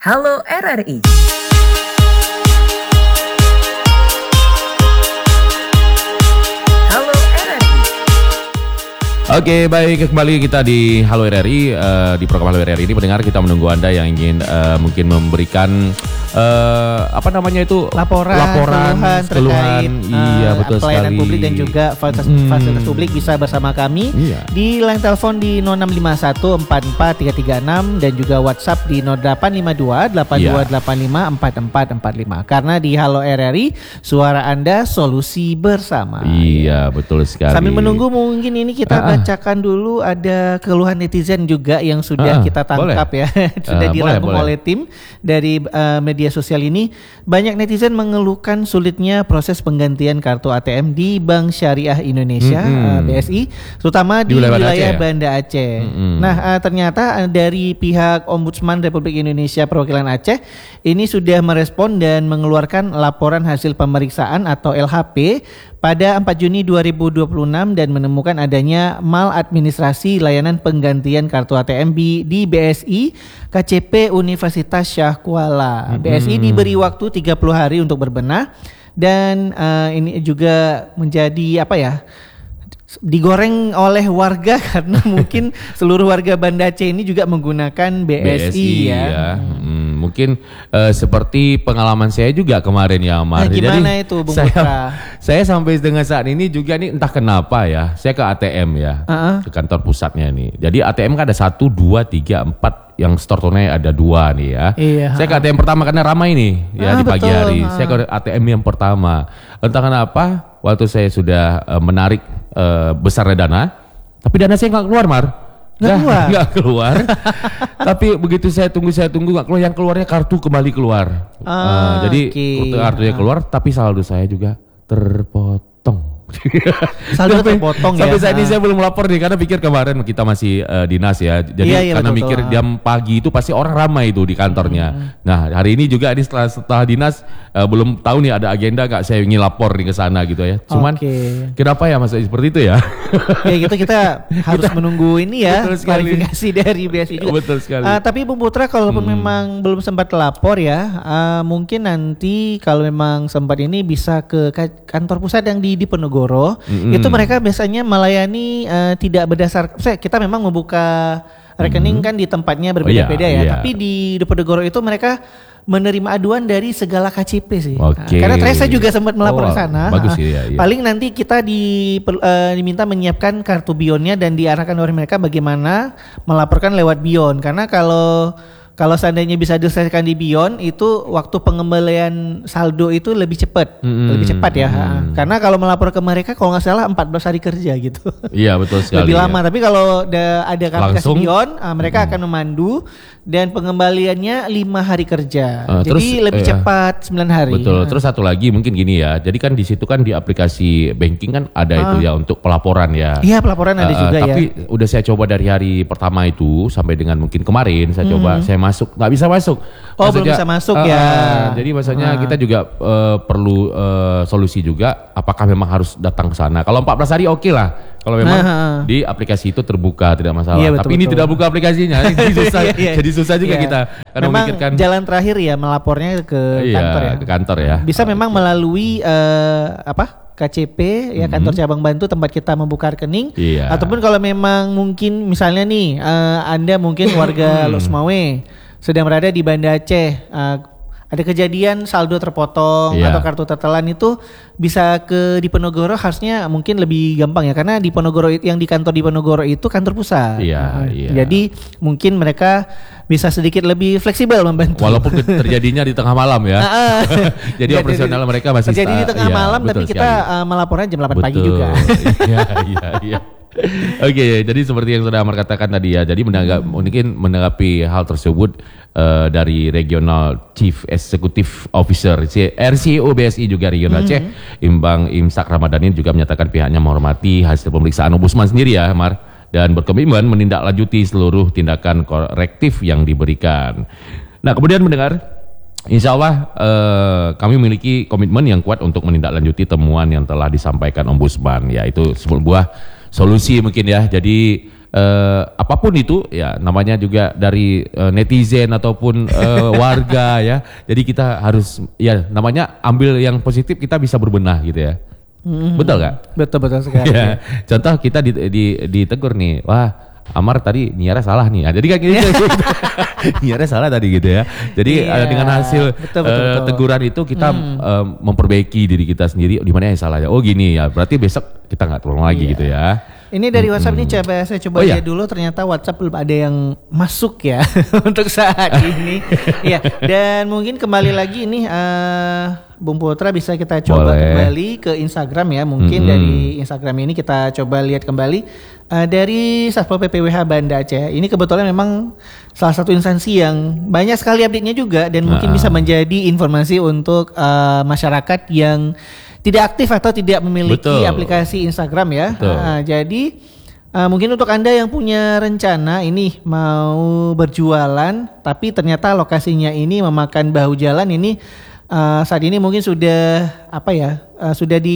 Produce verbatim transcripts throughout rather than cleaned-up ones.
Halo R R I. Halo R R I. Oke, baik, kembali kita di Halo R R I. Uh, di program Halo R R I ini pendengar, kita menunggu Anda yang ingin uh, mungkin memberikan uh, apa namanya itu laporan, laporan keluhan, keluhan terkait iya, uh, betul pelayanan sekali. publik dan juga fasilitas, Hmm. fasilitas publik bisa bersama kami Iya. di line telepon di nol enam lima satu empat empat tiga tiga enam dan juga WhatsApp di nol delapan lima dua delapan dua delapan lima empat empat empat lima. Karena di Halo R R I, suara Anda solusi bersama. Iya, betul sekali. Sambil menunggu mungkin ini kita Ah, ah. bacakan dulu ada keluhan netizen juga yang sudah Ah, ah, kita tangkap boleh. ya. Sudah Ah, dirangkum boleh, boleh. oleh tim dari uh, media sosial ini. Banyak netizen mengeluhkan sulitnya proses penggantian kartu A T M di Bank Syariah Indonesia Mm-mm. uh, B S I, terutama di, Di wilayah wilayah, Banda Aceh ya? Banda Aceh. Mm-mm. Nah, uh, ternyata uh, dari pihak Ombudsman Republik Indonesia Perwakilan Aceh ini sudah merespon dan mengeluarkan laporan hasil pemeriksaan atau L H P pada empat Juni dua ribu dua puluh enam dan menemukan adanya maladministrasi layanan penggantian kartu A T M di, di B S I K C P Universitas Syah Kuala. B S I Hmm. diberi waktu tiga puluh hari untuk berbenah dan uh, ini juga menjadi apa ya? digoreng oleh warga karena mungkin seluruh warga Banda Aceh ini juga menggunakan B S I, B S I ya. ya. Hmm, mungkin uh, seperti pengalaman saya juga kemarin ya, Mar. Nah, gimana Jadi itu, Bung saya, Putra? saya sampai dengan saat ini juga nih entah kenapa ya, saya ke A T M ya, Uh-uh. ke kantor pusatnya nih. Jadi A T M kan ada satu, dua, tiga, empat, yang store tunai ada dua nih ya. Iya, Saya ke A T M pertama karena ramai nih ya Ah, di pagi betul, hari. ha. Saya ke A T M yang pertama. Entah kenapa waktu saya sudah uh, menarik uh, besarnya dana, tapi dana saya nggak keluar, Mar. Nggak keluar? Nggak keluar. Tapi begitu saya tunggu, saya tunggu nggak keluar. Yang keluarnya kartu kembali keluar. Ah, Uh, jadi oke. kartunya keluar, tapi saldo saya juga terpotong. Saldo Sampai- terpotong ya. Sampai saat ini Ah. saya belum lapor nih, karena pikir kemarin kita masih uh, dinas ya. Jadi Iya, iya, karena betul, mikir betul. jam pagi itu pasti orang ramai itu di kantornya. Hmm. Nah, hari ini juga ini setelah setelah dinas uh, belum tahu nih ada agenda nggak, saya ingin lapor nih ke sana gitu ya. Cuman Oke. kenapa ya Mas seperti itu ya? Ya gitu kita harus menunggu ini ya Betul sekali. klarifikasi dari B S I juga. Betul sekali. Ah, tapi Bung Putra, kalaupun Hmm. memang belum sempat lapor ya, ah, mungkin nanti kalau memang sempat ini bisa ke ka- kantor pusat yang di Diponegoro. Mm-mm. Itu mereka biasanya melayani eh, tidak berdasar. Saya kita memang membuka rekening kan di tempatnya berbeda-beda Oh, iya, ya. iya. Tapi di Diponegoro itu mereka menerima aduan dari segala K C P sih. Oke. Karena Teresa juga sempat melapor Oh, ke sana. bagus Ah, sih, iya, iya. Paling nanti kita di, per- eh, diminta menyiapkan kartu Bionnya dan diarahkan oleh mereka bagaimana melaporkan lewat Bion. Karena kalau kalau seandainya bisa diselesaikan di Bion, itu waktu pengembalian saldo itu lebih cepat, Mm-mm. lebih cepat ya. Mm-mm. Karena kalau melapor ke mereka kalau nggak salah empat belas hari kerja gitu. Iya, betul sekali. Lebih ya. lama, tapi kalau da- ada aplikasi Langsung? Bion, ah, mereka akan memandu dan pengembaliannya lima hari kerja. Ah, Jadi terus, lebih eh, cepat sembilan hari. Betul. Ah. Terus satu lagi mungkin gini ya. Jadi kan di situ kan di aplikasi banking kan ada itu ya untuk pelaporan ya. Iya, pelaporan ada Eh, juga ya. tapi udah saya coba dari hari pertama itu sampai dengan mungkin kemarin saya coba saya masuk nggak bisa masuk. Hmm. Oh, belum bisa masuk eh, ya. eh, jadi maksudnya Ah. kita juga eh, perlu eh, solusi juga. Apakah memang harus datang ke sana? Kalau empat belas hari oke lah. Kalau memang Ah, ah. di aplikasi itu terbuka tidak masalah. Iya, betul, tapi ini betul. tidak buka aplikasinya. Jadi susah. Iya, iya. Jadi susah juga Iya. kita. Karena memang memikirkan jalan terakhir ya melapornya ke iya, kantor ya. ke kantor ya. Bisa memang melalui eh, apa? K C P ya, kantor cabang Bantu tempat kita membuka rekening. Iya. Ataupun kalau memang mungkin misalnya nih eh, Anda mungkin warga Losmawe sedang berada di Banda Aceh, eh, ada kejadian saldo terpotong Iya. atau kartu tertelan, itu bisa ke Diponegoro, harusnya mungkin lebih gampang ya, karena Diponegoro it- yang di kantor Diponegoro itu kantor pusat. Iya, Nah, iya. Jadi mungkin mereka bisa sedikit lebih fleksibel membantu. Walaupun ke- terjadinya di tengah malam ya. Ah, ah. Jadi operasional mereka masih terjadi di sta- tengah iya, malam, betul tapi kita sekali. uh, melapornya jam delapan pagi Betul. juga. Iya, iya, iya. Oke, jadi seperti yang sudah Amar katakan tadi ya. Jadi menanggap, mungkin menanggapi hal tersebut eh, dari Regional Chief Executive Officer R C O B S I juga Regional Aceh, Imbang Imsak Ramadhani juga menyatakan pihaknya menghormati hasil pemeriksaan Ombudsman sendiri ya, Amar, dan berkomitmen menindaklanjuti seluruh tindakan korektif yang diberikan. Nah, kemudian mendengar, insya Allah eh, kami memiliki komitmen yang kuat untuk menindaklanjuti temuan yang telah disampaikan Ombudsman, yaitu sebuah solusi mungkin ya. Jadi uh, apapun itu ya namanya juga dari uh, netizen ataupun uh, warga ya. Jadi kita harus ya namanya ambil yang positif, kita bisa berbenah gitu ya. Mm-hmm. Betul gak? Betul betul sekali. Ya. Contoh kita di, di, ditegur nih, wah Amar tadi Niara salah nih. Nah, jadi kan gitu. Niara salah tadi gitu ya. Jadi iya, dengan hasil betul, betul, uh, betul. teguran itu kita hmm. uh, memperbaiki diri kita sendiri. Di mana yang salahnya? Oh gini ya. Berarti besok kita nggak terulang lagi iya. gitu ya. Ini dari WhatsApp hmm. nih coba saya coba oh, lihat iya? dulu, ternyata WhatsApp belum ada yang masuk ya untuk saat ini. Iya, dan mungkin kembali lagi nih uh, Bung Putra bisa kita coba Boleh. kembali ke Instagram ya. Mungkin hmm. dari Instagram ini kita coba lihat kembali uh, dari Satpol P P W H Banda Aceh. Ini kebetulan memang salah satu instansi yang banyak sekali update-nya juga dan mungkin uh. bisa menjadi informasi untuk uh, masyarakat yang tidak aktif atau tidak memiliki Betul. aplikasi Instagram ya. Nah, jadi uh, mungkin untuk Anda yang punya rencana ini mau berjualan tapi ternyata lokasinya ini memakan bahu jalan, ini uh, saat ini mungkin sudah apa ya? Uh, sudah di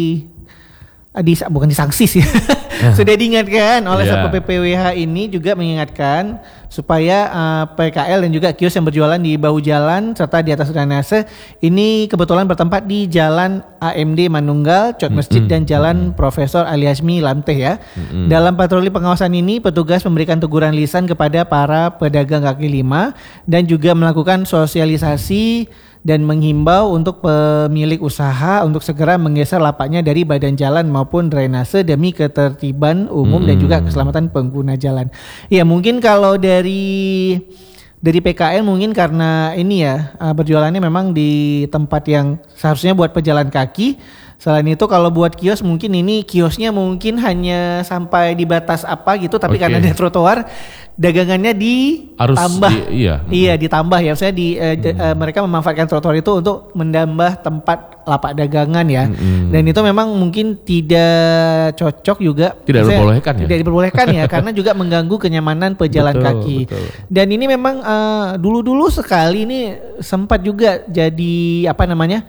di bukan disanksi sih. Sudah diingatkan oleh yeah. Satpol P P W H ini juga mengingatkan supaya uh, P K L dan juga kios yang berjualan di bahu jalan serta di atas drainase ini kebetulan bertempat di Jalan A M D Manunggal, Cot Masjid mm-hmm. dan Jalan mm-hmm. Profesor Ali Hasmi Lamteh ya. Mm-hmm. Dalam patroli pengawasan ini petugas memberikan teguran lisan kepada para pedagang kaki lima dan juga melakukan sosialisasi dan menghimbau untuk pemilik usaha untuk segera menggeser lapaknya dari badan jalan maupun drainase demi ketertiban umum hmm. dan juga keselamatan pengguna jalan. Ya mungkin kalau dari dari P K L mungkin karena ini ya berjualannya memang di tempat yang seharusnya buat pejalan kaki. Selain itu kalau buat kios mungkin ini kiosnya mungkin hanya sampai di batas apa gitu, tapi okay. karena ada trotoar dagangannya ditambah. Di, iya. Iya ditambah ya, maksudnya di uh, hmm. uh, mereka memanfaatkan trotoar itu untuk menambah tempat lapak dagangan ya. Hmm. Dan itu memang mungkin tidak cocok juga. Tidak diperbolehkan ya. Tidak diperbolehkan ya karena juga mengganggu kenyamanan pejalan betul, kaki. Betul. Dan ini memang uh, dulu-dulu sekali ini sempat juga jadi apa namanya?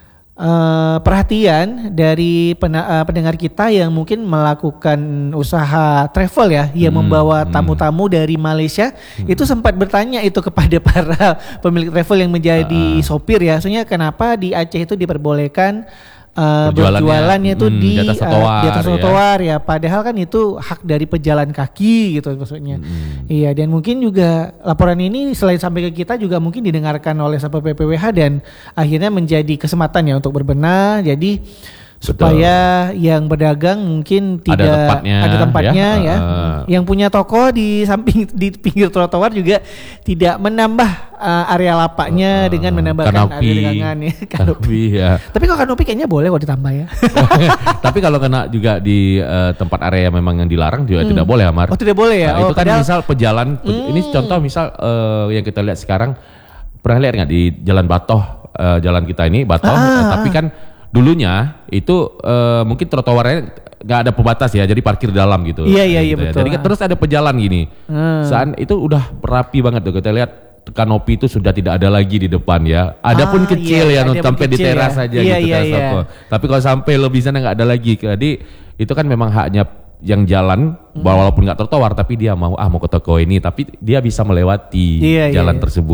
Uh, perhatian dari pena, uh, pendengar kita yang mungkin melakukan usaha travel ya, yang hmm, membawa tamu-tamu hmm. dari Malaysia, hmm. itu sempat bertanya itu kepada para pemilik travel yang menjadi uh, sopir ya, soalnya kenapa di Aceh itu diperbolehkan uh, berjualannya itu hmm, di, di atas trotoar, uh, di atas trotoar ya. ya, padahal kan itu hak dari pejalan kaki gitu maksudnya. Hmm. Iya, dan mungkin juga laporan ini selain sampai ke kita juga mungkin didengarkan oleh Satpol P P W H dan akhirnya menjadi kesempatan ya untuk berbenah. Jadi Betul. supaya yang berdagang mungkin tidak ada tempatnya, ada tempatnya ya. ya. Uh, yang punya toko di samping di pinggir trotoar juga tidak menambah uh, area lapaknya uh, dengan menambahkan kanopi, area dagangan ya. Kanopi ya. Tapi kalau kanopi kayaknya boleh kalau ditambah ya. Tapi kalau kena juga di uh, tempat area memang yang dilarang juga hmm. tidak boleh, Amar. Oh tidak boleh ya. Nah, oh, itu kan padahal, misal pejalan. Hmm. Ini contoh misal uh, yang kita lihat sekarang, pernah lihat nggak di Jalan Batoh, uh, jalan kita ini Batoh, ah, uh, tapi kan dulunya itu uh, mungkin trotoarnya nggak ada pembatas ya, jadi parkir dalam gitu. Iya iya iya gitu betul. Ya. Jadi kan terus ada pejalan gini. Hmm. Saat itu udah rapi banget tuh, kita lihat kanopi itu sudah tidak ada lagi di depan ya. Ada ah, pun kecil iya, ya, sampai di teras saja ya. gitu. Iya, iya, iya. Tapi kalau sampai lebih sana nggak ada lagi. Jadi itu kan memang haknya yang jalan, hmm. walaupun nggak trotoar, tapi dia mau ah mau ke toko ini, tapi dia bisa melewati iya, jalan iya. tersebut.